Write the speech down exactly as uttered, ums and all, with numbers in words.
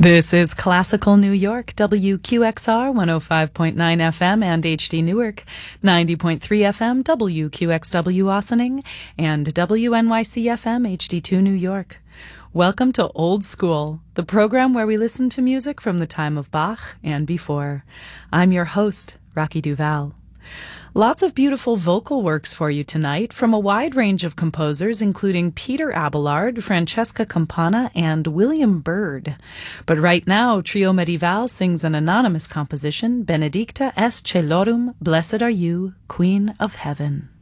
This is Classical New York, W Q X R one oh five point nine F M and H D Newark, ninety point three F M, W Q X W Ossining, and W N Y C F M H D two New York. Welcome to Old School, the program where we listen to music from the time of Bach and before. I'm your host, Rocky Duval. Lots of beautiful vocal works for you tonight from a wide range of composers, including Peter Abelard, Francesca Campana, and William Byrd. But right now, Trio Medieval sings an anonymous composition, Benedicta est Celorum, Blessed Are You, Queen of Heaven.